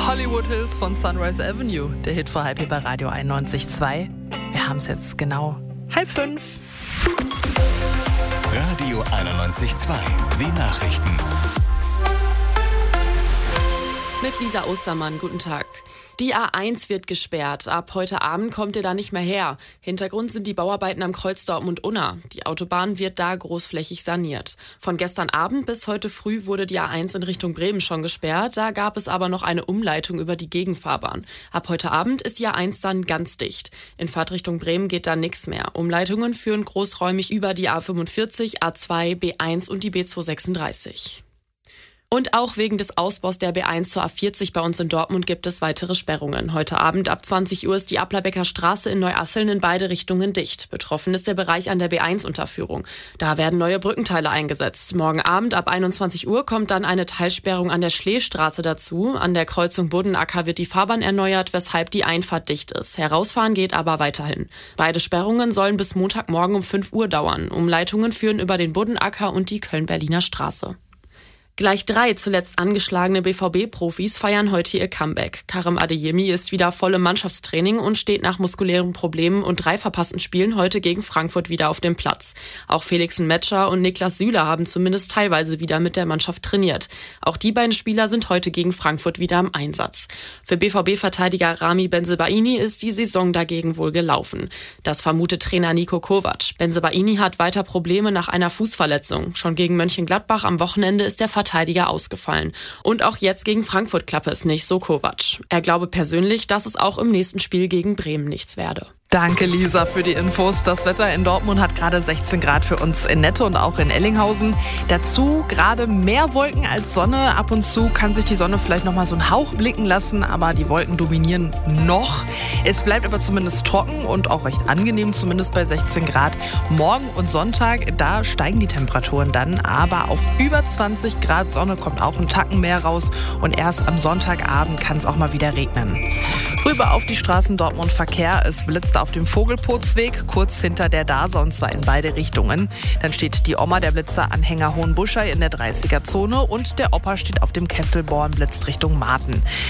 Hollywood Hills von Sunrise Avenue, der Hit vor halb hier bei Radio 91.2. Wir haben es jetzt genau 4:30. Radio 91.2, die Nachrichten. Mit Lisa Ostermann, guten Tag. Die A1 wird gesperrt. Ab heute Abend kommt ihr da nicht mehr her. Hintergrund sind die Bauarbeiten am Kreuz Dortmund-Unna. Die Autobahn wird da großflächig saniert. Von gestern Abend bis heute früh wurde die A1 in Richtung Bremen schon gesperrt. Da gab es aber noch eine Umleitung über die Gegenfahrbahn. Ab heute Abend ist die A1 dann ganz dicht. In Fahrtrichtung Bremen geht da nichts mehr. Umleitungen führen großräumig über die A45, A2, B1 und die B236. Und auch wegen des Ausbaus der B1 zur A40 bei uns in Dortmund gibt es weitere Sperrungen. Heute Abend ab 20 Uhr ist die Applerbecker Straße in Neuasseln in beide Richtungen dicht. Betroffen ist der Bereich an der B1-Unterführung. Da werden neue Brückenteile eingesetzt. Morgen Abend ab 21 Uhr kommt dann eine Teilsperrung an der Schleestraße dazu. An der Kreuzung Buddenacker wird die Fahrbahn erneuert, weshalb die Einfahrt dicht ist. Herausfahren geht aber weiterhin. Beide Sperrungen sollen bis Montagmorgen um 5 Uhr dauern. Umleitungen führen über den Buddenacker und die Köln-Berliner Straße. Gleich 3 zuletzt angeschlagene BVB-Profis feiern heute ihr Comeback. Karim Adeyemi ist wieder voll im Mannschaftstraining und steht nach muskulären Problemen und 3 verpassten Spielen heute gegen Frankfurt wieder auf dem Platz. Auch Felix Metscher und Niklas Süle haben zumindest teilweise wieder mit der Mannschaft trainiert. Auch die beiden Spieler sind heute gegen Frankfurt wieder im Einsatz. Für BVB-Verteidiger Rami Bensebaini ist die Saison dagegen wohl gelaufen. Das vermutet Trainer Niko Kovac. Bensebaini hat weiter Probleme nach einer Fußverletzung. Schon gegen Mönchengladbach am Wochenende ist der Verteidiger ausgefallen. Und auch jetzt gegen Frankfurt klappe es nicht, so Kovac. Er glaube persönlich, dass es auch im nächsten Spiel gegen Bremen nichts werde. Danke, Lisa, für die Infos. Das Wetter in Dortmund hat gerade 16 Grad für uns in Netto und auch in Ellinghausen. Dazu gerade mehr Wolken als Sonne. Ab und zu kann sich die Sonne vielleicht noch mal so einen Hauch blicken lassen, aber die Wolken dominieren noch. Es bleibt aber zumindest trocken und auch recht angenehm, zumindest bei 16 Grad. Morgen und Sonntag, da steigen die Temperaturen dann, aber auf über 20 Grad. Sonne kommt auch einen Tacken mehr raus und erst am Sonntagabend kann es auch mal wieder regnen. Rüber auf die Straßen Dortmund Verkehr. Es blitzt auf dem Vogelputzweg, kurz hinter der Dase, und zwar in beide Richtungen. Dann steht die Oma, der Blitzer-Anhänger Hohenbuschei in der 30er-Zone und der Opa steht auf dem Kesselborn, blitzt Richtung Marten.